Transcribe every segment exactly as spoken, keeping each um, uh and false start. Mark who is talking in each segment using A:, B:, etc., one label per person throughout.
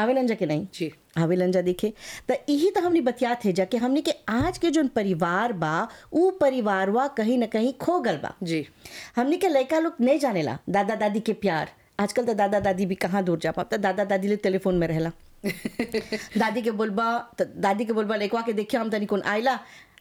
A: आवेलन जा के नहीं
B: जी
A: आवेलन जा देखे तो यही तो हमने बतिया थे जा कि हमने के आज के जो परिवार बा उ परिवारवा कहीं न कहीं खो गल बा।
B: जी
A: हमने के लड़का लोग नहीं जानेला दादा दादी के प्यार। आजकल तो दादा दादी भी कहाँ दूर जा पाता, दादा दादी ले टेलीफोन में रहेला दादी के बोलबा त दादी के बोलबा लड़कवा के देखिए हम तनी कौन आइला,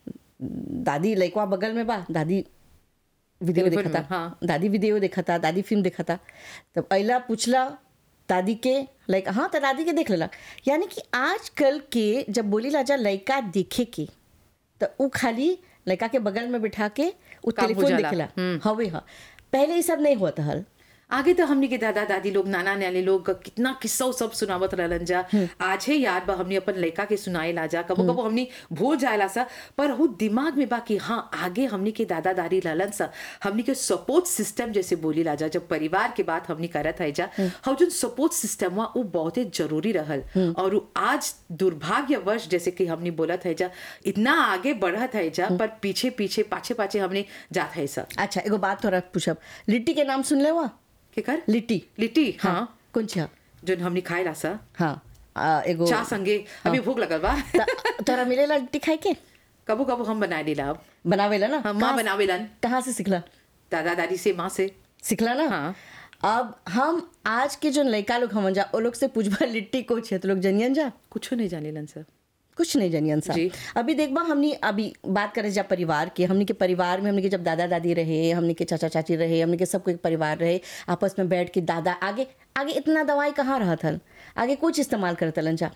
A: दादी लड़कवा बगल में बा, दादी वीडियो
B: टेलीफोन
A: देखता
B: में, हाँ।
A: दादी वीडियो देखता, दादी फिल्म देखता। तब अइला पूछला दादी के लाइक हाँ तो दादी के देख लेला। यानी कि आजकल के जब बोली ला जा लड़का देखे के तो उ खाली लड़का के बगल में बिठा के उ
B: काम हो
A: टेलीफोन
B: जाला।
A: देखेला हवे हा। पहले ये सब नहीं होता हल।
B: आगे तो हमनी के दादा दादी लोग नाना नानी लोग कितना किस्सा सब सुनावत रहलन जा। आज है याद बा हमनी अपन लड़का के सुनाए ला जा, कबो कबो हमनी भूल जाएला सा, पर वो दिमाग में बा कि हाँ आगे हमनी के दादा दादी रहलन सा, हमनी के सपोर्ट सिस्टम जैसे बोली ला जा। जब परिवार के बात हमनी करत है जा, हम जो सपोर्ट सिस्टम हुआ वो बहुत ही जरूरी रहल। और वो आज दुर्भाग्यवश जैसे कि हमनी बोलत है जा इतना आगे बढ़त है जा, पर पीछे पीछे पाछे पाछे हमने जात है सा।
A: अच्छा एगो बात थोड़ा पूछब, लिट्टी के नाम सुन ले हुआ?
B: के कर
A: लिट्टी
B: लिट्टी हाँ
A: कौन सा?
B: जो हमनी खाए ला सा
A: हाँ आ, एगो
B: चाह संगे अभी भूख लगल बा
A: त- तोरा मिलेला लिट्टी खाए के?
B: कबो कबो हम बनाए लीला अब
A: बनावेला ना?
B: हम माँ
A: कहाँ-
B: बनावेलन
A: कहाँ से सिखला?
B: दादा दादी से माँ से।
A: सिखला ना?
B: हाँ।
A: अब हम आज के जो लड़का लोग हमन जा ओ लोग से पूछबा लिट्टी को छे तो लोग जनियन जा
B: कुछ नहीं जानेलन सर।
A: कुछ नहीं जनियन सा।
B: जी।
A: अभी देखबा हमनी अभी बात करे जा परिवार के, हमनी के परिवार में हमनी के जब दादा दादी रहे, हमनी के चाचा चाची रहे, हमनी के सब कोई परिवार रहे, आपस में बैठ के दादा आगे आगे इतना दवाई कहाँ रहत हल, आगे कुछ इस्तेमाल करतलन जा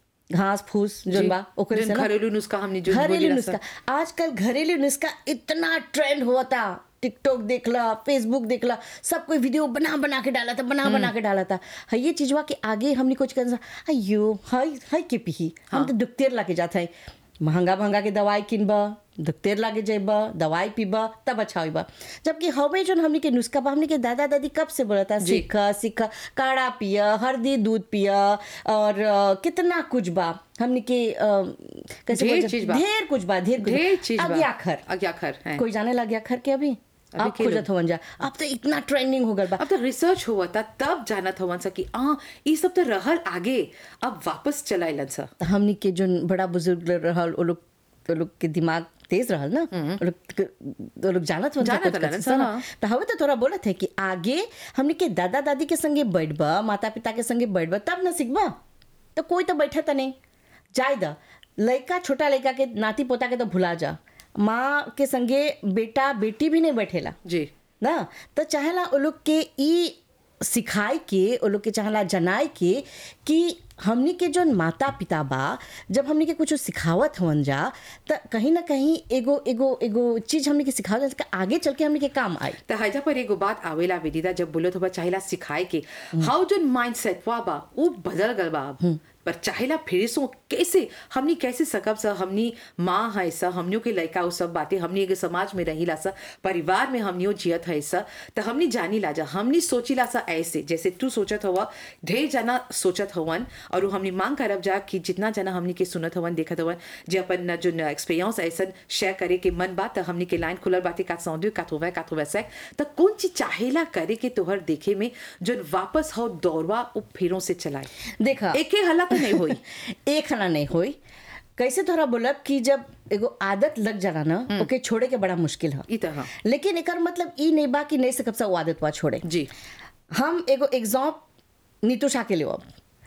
A: घास फूस जोन बा ओकरे
B: जोन
A: से ना
B: घरेलू नुस्खा हमने जो
A: घरेलू
B: बोली ला
A: नुस्खा।
B: सा।
A: आजकल घरेलू नुस्खा इतना ट्रेंड हुआ था, टिकटॉक देखला, फेसबुक देखला, सब कोई वीडियो बना बना के डाला था, बना बना के डाला था। है ये चीजवा के आगे हमने कुछ कर अयो हाय हाय के पी हम तो दुखतेर लाके जाता है, महंगा महंगा के दवाई किनबा, दुखतेर लागे जाइबा, दवाई पीबा तब अच्छा होइबा। जबकि हवे जो हमने के नुस्खा बा, हमने के दादा दादी कब से बोलता सीखा सीखा काढ़ा पिया, हल्दी दूध पिया और अ, कितना कुछ बा हमने के अ, कैसे
B: ढेर
A: बोलते-
B: चीज बा।
A: ढेर कुछ बा ढेर कुछ बा।
B: ढेर चीज बा।
A: अग्याखर
B: अग्याखर है।
A: कोई जाने लग गया खर के अभी
B: अभी
A: अब
B: के
A: खोजत
B: लोग।
A: होवन जा। अब तो इतना ट्रेंडिंग हो गल बा।
B: अब तो रिसर्च हुआ था तब जानत हवन सा कि हाँ ये सब तो रहल आगे, अब वापस चलाइलन सा।
A: तो हमनी के जो बड़ा बुजुर्ग लोग रहल ओ लोग ओ लोग के दिमाग तेज रहल ना, ओ लोग ओ लोग जानत होवन जा
B: जानत
A: कुछ
B: रहलन
A: कुछ
B: सा,
A: ना।
B: हाँ।
A: तो हवे तो थोड़ा बोलत है कि आगे हमनी के दादा दादी के संगे बैठबा, माता पिता के संगे बैठबा तब ना सीखबा। तो कोई तो बैठा तो नहीं जाय दा लड़का छोटा लड़का के नाती पोता के तो भुला जा, माँ के संगे बेटा बेटी भी नहीं बैठेला
B: जी
A: ना। तो चाहेला ओ लोग के ई सिखाए के, ओ लोग के चाहेला जनाए के कि हमनी के जो माता पिता बा जब हमनी के कुछ सिखावत हवन जा तो कहीं ना कहीं एगो एगो एगो चीज हमनी के सिखावत जा आगे चल के हमनी के काम आई।
B: तो हैजा पर एगो बात आवेला विदिता, जब बोलत होबा चाहेला सिखाए के हाउ जो माइंडसेट वा बा वो बदल गल बा अब, पर चाहेला फिर सो कैसे हमनी कैसे सकब सा, हमनी माँ है सा, हमनियों के लड़का वो सब बातें हमनी एगो समाज में रहीला सा, परिवार में हमनियों जियत है सा, तो हमनी जानी ला जा, हमनी सोचिला सा ऐसे जैसे तू सोचत हवा, ढेर जना सोचत हवन। और हमनी मांग करब जा कि जितना जना हमनी के सुनत हवन देखत हवन जे अपन जो एक्सपीरियंस ऐसा शेयर करे के मन बात, हमनी के लाइन खुलल बातें का सौंदे काथोवा काथोवा से तो कौन चीज चाहेला करे के तोहर देखे में जो वापस हो दौड़वा उ फेरों से चलाए
A: देखा
B: एके हला तो नहीं होई
A: एक खाना नहीं होई। कैसे थोड़ा बोलब कि जब एगो आदत लग जाला ना ओके छोड़े के बड़ा मुश्किल है।
B: ई तरह
A: लेकिन एकर मतलब ई नहीं बा कि नहीं सकब सा वो आदत बा छोड़े।
B: जी
A: हम एगो एग्जाम नीतूषा के लिए अब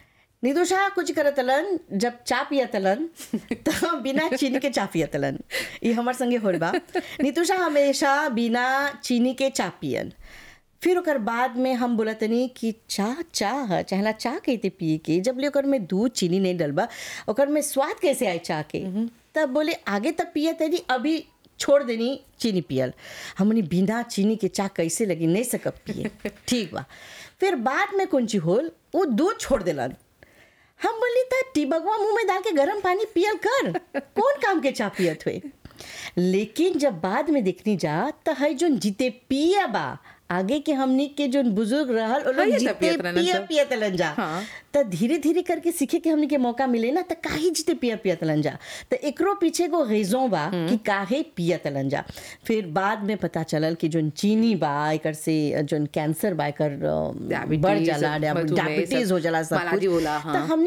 A: नीतूषा कुछ करतलन जब चा पियतलन तो बिना चीनी के चा पियतलन, ये हमार संगे होल बा। नीतूषा हमेशा बिना चीनी के चा पियन। फिर ओकर बाद में हम बोलतनी कि चाह चाह चाहला चाह कहते पिए के, जब ले ओकर में दूध चीनी नहीं डलबा ओकर में स्वाद कैसे आए चाह के, तब बोले आगे तब पिए तेरी अभी छोड़ देनी चीनी पियल। हमने बिना चीनी के चाह कैसे लगी नहीं सकब पिए ठीक बा। फिर बाद में कौन ची होल वो दूध छोड़ देलन। हम बोली था टीबगवा मुंह में डाल के गर्म पानी पियल कर, कौन काम के चाह पियत हुए। लेकिन जब बाद में देखनी जा तो है जो जीते पिया बा आगे के हमनी के जो बुजुर्ग रहल ओ लोग
B: हाँ, ये
A: जीते
B: सब पियत रहलन
A: पिया
B: सब।
A: पियत लन जा।
B: हाँ।
A: तो धीरे धीरे करके सीखे के हमनी के मौका मिले ना तो काहे जीते पिया पियत लन जा। तो एकरो पीछे को रीजन बा कि काहे पियत लन जा। फिर बाद में पता चलल कि जो चीनी बा एकर से जो कैंसर बा एकर अ,
B: Diabetes,
A: बढ़ जाला,
B: मधुमेह,
A: डायबिटीज
B: सब
A: हो जाला सब
B: मालाजी
A: कुछ।
B: होला, हाँ।
A: तो हमनी